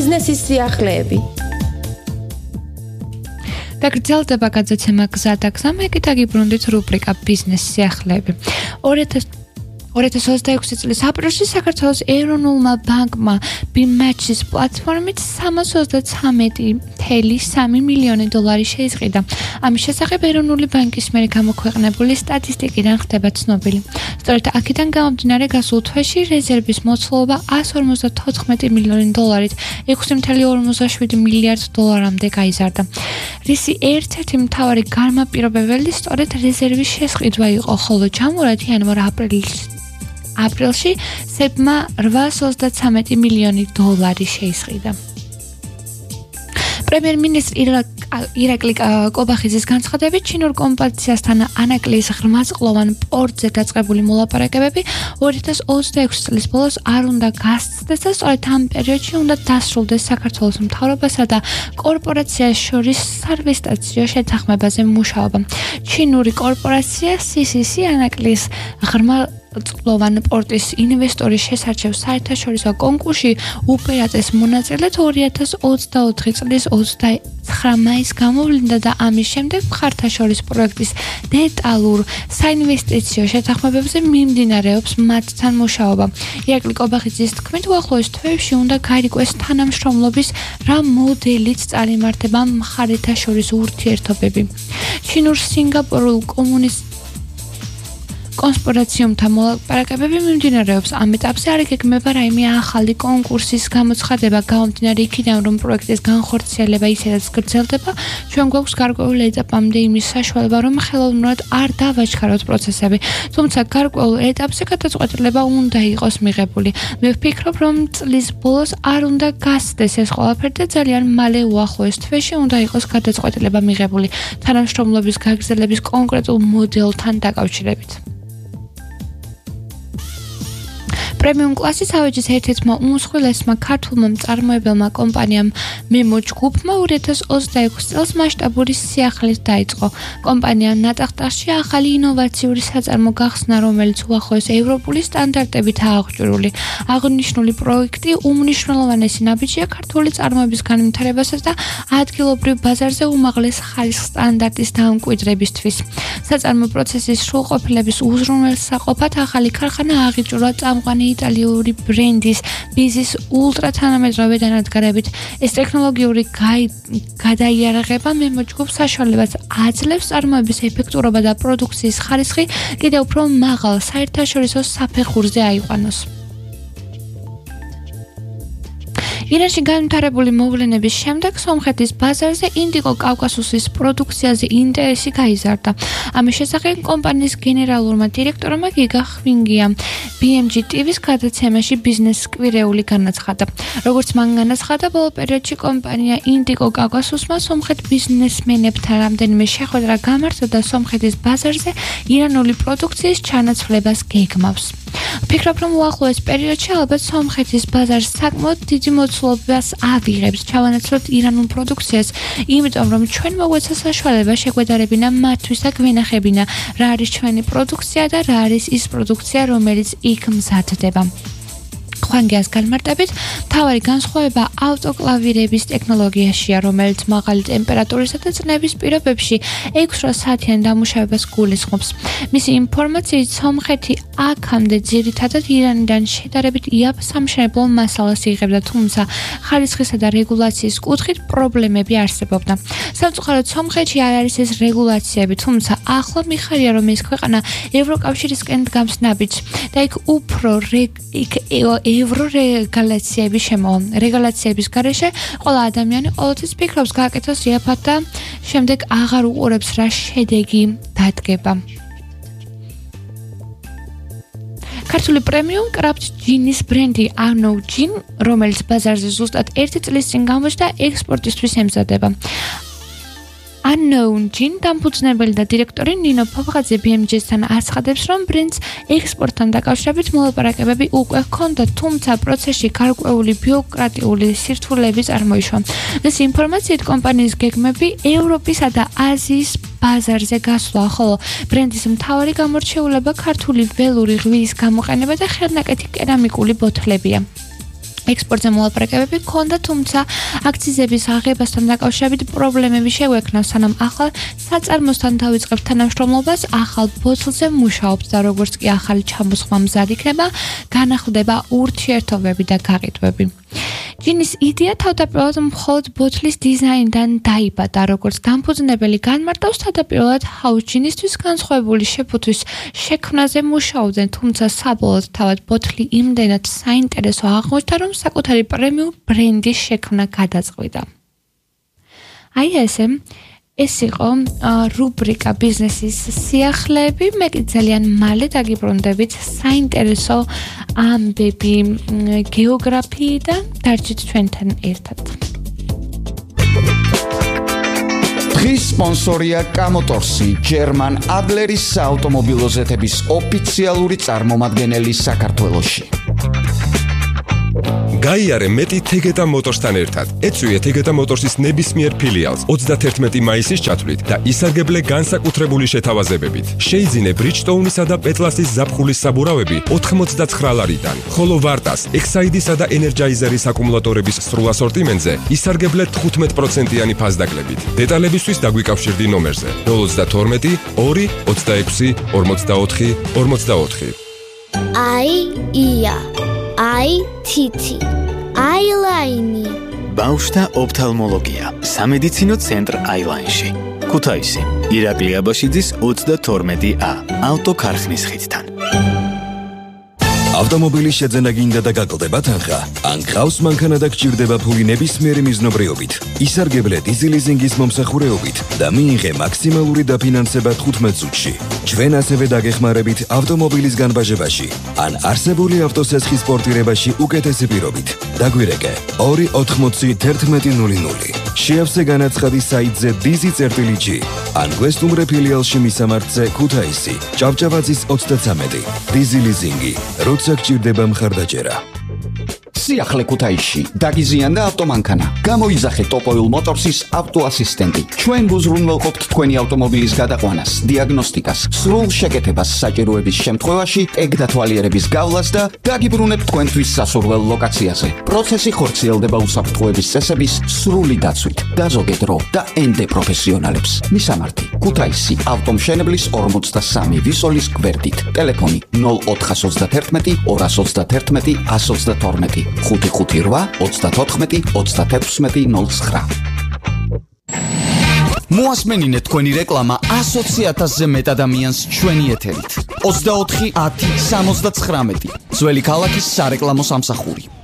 ბიზნესის სიახლეები. გაგრძელდება გადაცემა გზა და გზა, მე კი დაგიბრუნდით რუბრიკა ბიზნეს სიახლეები. 2026 წლის აპრილში საქართველოს ეროვნულმა ბანკმა BIMatch-ის პლატფორმით 323.3 მილიონი დოლარი შეიზღიდა. ამის შესახებ ეროვნული ბანკის მიერ გამოქვეყნებული სტატისტიკიდან ხდება ცნობილი. სწორედ აქედან გამომდინარე გასულ თვეში რეზერვის მოცულობა 154 მილიონი დოლარით 6.47 მილიარდ დოლარამდე გაიზარდა. რისი ერთ-ერთი მთავარი განმაპირობებელი სწორედ რეზერვის შესყიდვა იყო, ხოლო ჯამურად იანვარ აპრილში SEB-მა 833 მილიონი დოლარი შეისყიდა. პრემიერ-მინისტრი ირაკლი კობახიძის განცხადებით, ჩინურ კომპანიასთან ანაკლიის ღრმაწყლოვან პორტზე დაწყებული მოლაპარაკებები 2026 წლის ბოლოს არ უნდა გასცდეს და სწორედ ამ პერიოდში უნდა დასრულდეს საქართველოს მთავრობასა და კორპორაციას შორის საინვესტიციო შეთანხმებაზე მუშაობა. ჩინური კორპორაცია CCC ანაკლიის წყლოვან პორტის ინვესტორის შესარჩევ საერთაშორისო კონკურსში უპირატეს მონაწილედ 2024 წლის 29 მაისს გამოვლინდა და ამის შემდეგ მხართა პროექტის დეტალურ საინვესტიციო შეთანხმებებზე მიმდინარეობს მათთან მუშაობა. ირაკლი კობახიძის თქმით, უახლოეს თვეებში უნდა გაირკვეს თანამშრომლობის რა მოდელით წარიმართება მხარეთა შორის ურთიერთობები. ჩინურ-სინგაპურულ კონსპორაციუმთან მოლაპარაკებები მიმდინარეობს. ამ ეტაპზე არ იგეგმება რაიმე ახალი კონკურსის გამოცხადება, გამომდინარე იქიდან, რომ პროექტის განხორციელება ისედაც გრძელდება, ჩვენ გვაქვს გარკვეული ეტაპამდე იმის საშუალება, რომ ხელოვნურად არ დავაჩქაროთ პროცესები, თუმცა გარკვეულ ეტაპზე გადაწყვეტილება უნდა იყოს მიღებული. მე ვფიქრობ, რომ წლის ბოლოს არ უნდა გასცდეს ეს ყველაფერი და ძალიან მალე უახლოეს თვეში უნდა იყოს გადაწყვეტილება მიღებული თანამშრომლობის გაგრძელების კონკრეტულ მოდელთან დაკავშირებით. პრემიუმ კლასის ავეჯის ერთ-ერთმა უმსხვილესმა ქართულმა მწარმოებელმა კომპანიამ Memoch Group-მა 2026 წელს მასშტაბური სიახლით დაიწყო. კომპანია ნატახტახში ახალი ინოვაციური საწარმო გახსნა, რომელიც უახლოეს ევროპული სტანდარტებითაა აღჭურვილი. აღნიშნული პროექტი უმნიშვნელოვანესი ნაბიჯია ქართული წარმოების განვითარებასა და ადგილობრივ ბაზარზე უმაღლეს ხარისხის სტანდარტის დამკვიდრებისთვის. საწარმო პროცესის სრულყოფილების უზრუნველსაყოფად ახალი ქარხანა აღიჭურვა წამყვანი იტალიური ბრენდის ბიზის ულტრათანამედროვე დანადგარებით. ეს ტექნოლოგიური გადაიარაღება Memoch Group-ს საშუალებას აძლევს წარმოების ეფექტურობა და პროდუქციის ხარისხი კიდევ უფრო მაღალ საერთაშორისო საფეხურზე აიყვანოს. ირანში განვითარებული მოვლენების შემდეგ სომხეთის ბაზარზე ინდიკო კავკასუსის პროდუქციაზე ინტერესი გაიზარდა. ამის შესახებ კომპანიის გენერალურმა დირექტორმა გიგა ხვინგიამ BMG TV-ს გადაცემაში ბიზნეს კვირეული განაცხადა. როგორც მან განაცხადა, ბოლო პერიოდში კომპანია ინდიკო კავკასუსმა სომხეთ ბიზნესმენებთან რამდენიმე შეხვედრა გამართა და სომხეთის ბაზარზე ირანული პროდუქციის ჩანაცვლებას გეგმავს. ვფიქრობ, რომ უახლოეს პერიოდში ალბათ სომხეთის ბაზარს საკმაოდ დიდი მოცულობას ავიღებს ჩავანაცვლოთ ირანულ პროდუქციას, იმიტომ რომ ჩვენ მოგვეცა საშუალება შეგვედარებინა მათთვის და გვენახებინა რა არის ჩვენი პროდუქცია და რა არის ის პროდუქცია, რომელიც იქ მზადდება. ხვანგიას განმარტებით, მთავარი განსხვავება ავტოკლავირების ტექნოლოგიაშია, რომელიც მაღალი ტემპერატურისა და წნევის პირობებში 6-8 საათიან დამუშავებას გულისხმობს. მისი ინფორმაციით, სომხეთი აქამდე ძირითადად ირანიდან შედარებით იაფ სამშენებლო მასალას იღებდა, თუმცა ხარისხისა და რეგულაციის კუთხით პრობლემები არსებობდა. სამწუხაროდ, სომხეთში არ არის ეს რეგულაციები, თუმცა ახლა მიხარია, რომ ეს ქვეყანა ევროკავშირისკენ დგამს ნაბიჯს და იქ უფრო რეგულაციების გარეშე ყველა ადამიანი ყოველთვის ფიქრობს გააკეთოს იაფად და შემდეგ აღარ უყურებს რა შედეგი დადგება. ქართული პრემიუმ კრაფტ ჯინის ბრენდი Arno Gin, რომელიც ბაზარზე ზუსტად 1 წლის წინ გამოჩნდა, ექსპორტისთვის ემზადება. Unknown Gin დამფუძნებელი და დირექტორი ნინო ფაფხაძე BMG-სთან აცხადებს, რომ ბრენდს ექსპორტთან დაკავშირებით მოლაპარაკებები უკვე ჰქონდა, თუმცა პროცესში გარკვეული ბიუროკრატიული სირთულეები წარმოიშვა. ეს ინფორმაციით კომპანიის გეგმები ევროპისა და აზიის ბაზარზე გასვლა, ხოლო ბრენდის მთავარი გამორჩეულება ქართული ველური ღვინის გამოყენება და ხელნაკეთი კერამიკული ბოთლებია. ექსპორტზე მოლაპარაკებები ჰქონდა, თუმცა აქციზების აღებასთან დაკავშირებით პრობლემები შეგვექნა, სანამ ახალ საწარმოსთან დავიწყებთ თანამშრომლობას, ახალ ბოთლზე მუშაობთ და როგორც კი ახალი ჩამოსხმა მზად იქნება, განახლდება ურთიერთობები და გაყიდვები. ჯინის იდეა თავდაპირველად მხოლოდ ბოთლის დიზაინიდან დაიბადა, როგორც დამფუძნებელი განმარტავს, თავდაპირველად ჰაუს ჯინისთვის განსხვავებული შეფუთვის შექმნაზე მუშაობდნენ, თუმცა საბოლოოდ თავად ბოთლი იმდენად საინტერესო აღმოჩნდა, რომ საკუთარი პრემიუმ ბრენდის შექმნა გადაწყვიტა. აი ეს იყო რუბრიკა ბიზნესის სიახლეები. მე ძალიან მალე დაგიბრუნდებით საინტერესო ამბები გეოგრაფიიდან. დარჩით ჩვენთან ერთად. დღის სპონსორია კამოტორსი, ჯერმან ადლერის საავტომობილო ზეთების ოფიციალური წარმომადგენელი საქართველოში. გაიარე მეტი თეგეტა მოტორსთან ერთად. ეწვიეთ თეგეტა მოტორსის ნებისმიერ ფილიალს 31 მაისის ჩათვლით და ისარგებლე განსაკუთრებული შეთავაზებებით. შეიძინე ბრიჯტოუნისა და პეტლასის ზაფხულის საბურავები 99 ლარიდან, ხოლო ვარტას, ექსაიდისა და ენერჯაიზერის აკუმულატორების სრულ ასორტიმენტზე ისარგებლე 15%-იანი ფასდაკლებით. დეტალებისთვის დაგვიკავშირდი ნომერზე 012 2 26 44 44. ია IT აილაინი ბავშვთა ოფთალმოლოგია სამედიცინო ცენტრ აილაინში ქუთაისი ირაკლი აბაშიძის 32A ავტოქარხნის ხიდთან ავტომობილის შეძენა გინდა და გაკლდება თანხა ან გყავს მანქანა და გჭირდება ფული ნებისმიერი მიზნობრიობით ისარგებლე დიზელიზინგის მომსახურეობით და მიიღე მაქსიმალური დაფინანსება 15 წუთში ჩვენ ასევე დაგეხმარებით ავტომობილის განბაჟებაში ან არსებული ავტოსესხის პორტირებაში უკეთესი პირობით დაგვირეკე 2801100 შეავსე განაცხადი საიტზე dizi.g ან გვესტუმრე ფილიალში მისამართზე ქუთაისი ჭავჭავაძის 33 დიზელიზინგი როცა გჭირდება მხარდაჭერა სიახლე ქუთაისში დაგიზიანდა ავტომანქანა. გამოიძახე ტოპოილ მოტორსის ავტოასისტენტი. ჩვენ გუზრუნველყოფთ თქვენი ავტომობილის გადაყვანას, დიაგნოსტიკას, სრულ შეკეთებას საჭიროების შემთხვევაში, ტეგ-დათვალიერების გავლას და დაგიბრუნებთ თქვენთვის სასურველ ლოკაციაზე. პროცესი ხორციელდება უსაფრთხოების წესების სრული დაცვით, დაზოგე დრო და ენდე პროფესიონალებს. მისამართი: ქუთაისი, ავტომშენებლის 43 ვისოლის გვერდით. ტელეფონი 0431 231 122 558-34-36-09. მოასმენინეთ თქვენი რეკლამა 100,000-ზე მეტ ადამიანს ჩვენი ეთერით. 24-10-79 ძველი ქალაქის სარეკლამო სამსახური.